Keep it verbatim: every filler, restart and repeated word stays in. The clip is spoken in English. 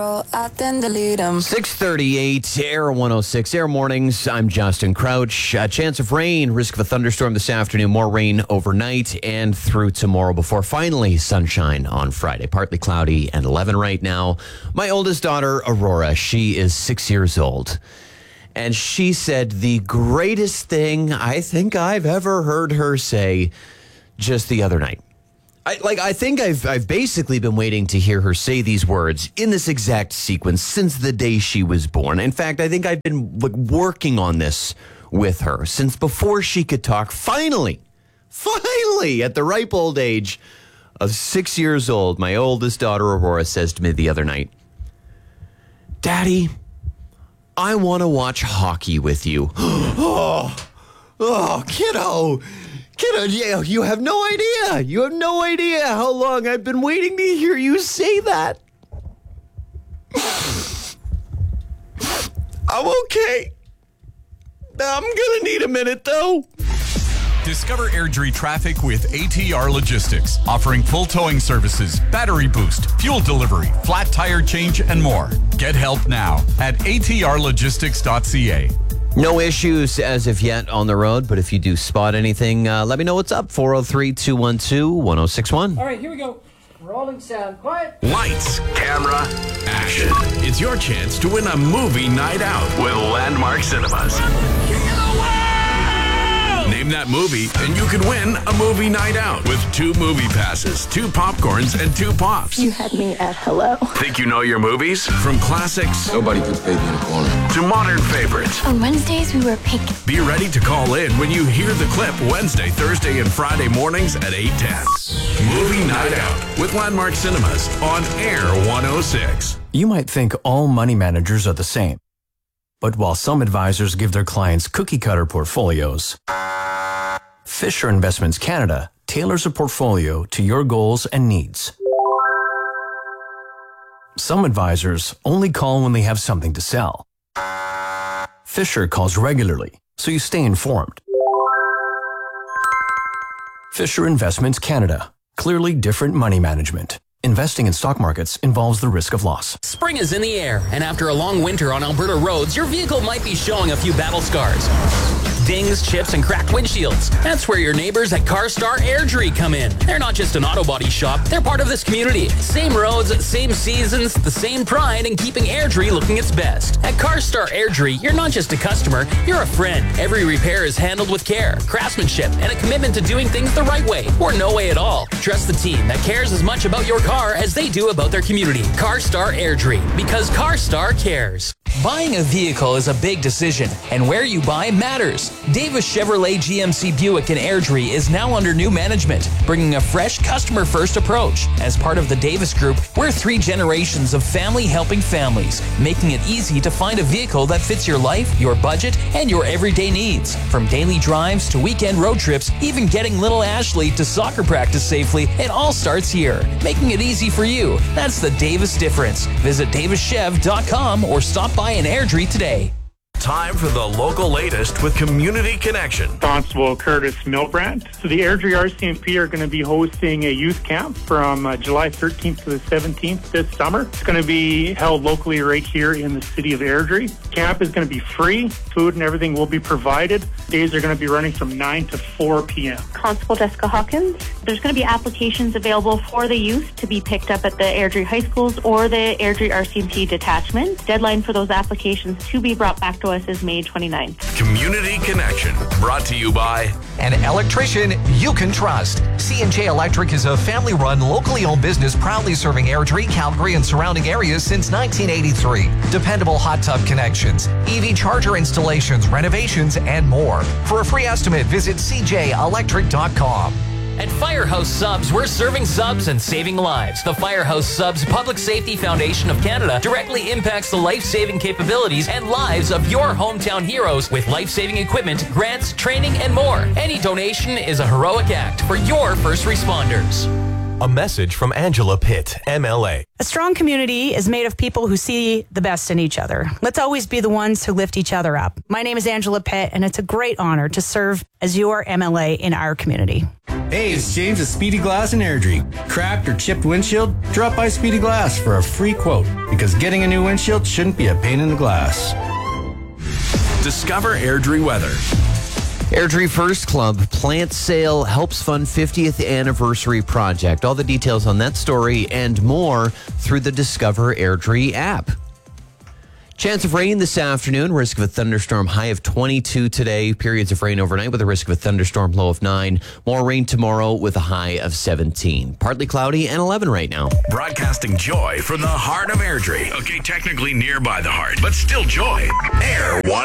six thirty-eight, Air one oh six, Air Mornings. I'm Justin Crouch. A chance of rain, risk of a thunderstorm this afternoon, more rain overnight and through tomorrow before finally sunshine on Friday. Partly cloudy and eleven right now. My oldest daughter, Aurora, she is six years old. And she said the greatest thing I think I've ever heard her say just the other night. I, like, I think I've I've basically been waiting to hear her say these words in this exact sequence since the day she was born. In fact, I think I've been like, working on this with her since before she could talk. Finally, finally, at the ripe old age of six years old, my oldest daughter, Aurora, says to me the other night, "Daddy, I want to watch hockey with you." oh, oh, kiddo. Kiddo, yeah, you have no idea. You have no idea how long I've been waiting to hear you say that. I'm okay. I'm gonna need a minute, though. Discover Airdrie traffic with A T R Logistics, offering full towing services, battery boost, fuel delivery, flat tire change, and more. Get help now at a t r logistics dot c a. No issues as of yet on the road, but if you do spot anything, uh, let me know what's up. four oh three, two one two, one oh six one. All right, here we go. Rolling sound. Quiet. Lights, camera, action. It's your chance to win a movie night out with Landmark Cinemas. Name that movie, and you could win a movie night out with two movie passes, two popcorns, and two pops. You had me at hello. Think you know your movies? From classics Nobody puts baby in a corner to modern favorites. On Wednesdays, we were picking. Be ready to call in when you hear the clip Wednesday, Thursday, and Friday mornings at eight ten. Movie Night Out with Landmark Cinemas on Air one oh six. You might think all money managers are the same. But while some advisors give their clients cookie-cutter portfolios, Fisher Investments Canada tailors a portfolio to your goals and needs. Some advisors only call when they have something to sell. Fisher calls regularly, so you stay informed. Fisher Investments Canada. Clearly different money management. Investing in stock markets involves the risk of loss. Spring is in the air, and after a long winter on Alberta roads, your vehicle might be showing a few battle scars. Dings, chips, and cracked windshields. That's where your neighbors at CarStar Airdrie come in. They're not just an auto body shop, they're part of this community. Same roads, same seasons, the same pride in keeping Airdrie looking its best. At CarStar Airdrie, you're not just a customer, you're a friend. Every repair is handled with care, craftsmanship, and a commitment to doing things the right way, or no way at all. Trust the team that cares as much about your car as they do about their community. CarStar Airdrie, because CarStar cares. Buying a vehicle is a big decision, and where you buy matters. Davis Chevrolet G M C Buick in Airdrie is now under new management, bringing a fresh customer-first approach. As part of the Davis Group, we're three generations of family helping families, making it easy to find a vehicle that fits your life, your budget, and your everyday needs. From daily drives to weekend road trips, even getting little Ashley to soccer practice safely, it all starts here, making it easy for you. That's the Davis difference. Visit davis chev dot com or stop by in Airdrie today. Time for the local latest with Community Connection. Constable Curtis Milbrandt. So the Airdrie R C M P are going to be hosting a youth camp from uh, July thirteenth to the seventeenth this summer. It's going to be held locally right here in the city of Airdrie. Camp is going to be free. Food and everything will be provided. Days are going to be running from nine to four p.m. Constable Jessica Hawkins. There's going to be applications available for the youth to be picked up at the Airdrie High Schools or the Airdrie R C M P detachment. Deadline for those applications to be brought back to us is May twenty-ninth. Community Connection, brought to you by an electrician you can trust. C and J Electric is a family-run, locally owned business proudly serving Airdrie, Calgary, and surrounding areas since nineteen eighty-three. Dependable hot tub connections, E V charger installations, renovations, and more. For a free estimate, visit c j electric dot com. At Firehouse Subs, we're serving subs and saving lives. The Firehouse Subs Public Safety Foundation of Canada directly impacts the life-saving capabilities and lives of your hometown heroes with life-saving equipment, grants, training, and more. Any donation is a heroic act for your first responders. A message from Angela Pitt, M L A. A strong community is made of people who see the best in each other. Let's always be the ones who lift each other up. My name is Angela Pitt, and it's a great honor to serve as your M L A in our community. Hey, it's James at Speedy Glass in Airdrie. Cracked or chipped windshield? Drop by Speedy Glass for a free quote, because getting a new windshield shouldn't be a pain in the glass. Discover Airdrie weather. Airdrie First Club plant sale helps fund fiftieth anniversary project. All the details on that story and more through the Discover Airdrie app. Chance of rain this afternoon, risk of a thunderstorm, high of twenty-two today. Periods of rain overnight with a risk of a thunderstorm, low of nine. More rain tomorrow with a high of seventeen. Partly cloudy and eleven right now. Broadcasting joy from the heart of Airdrie. Okay, technically nearby the heart, but still joy. Air one.